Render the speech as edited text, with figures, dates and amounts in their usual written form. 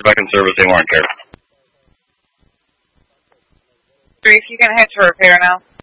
back in service, they weren't care. Reese, you can head to repair now.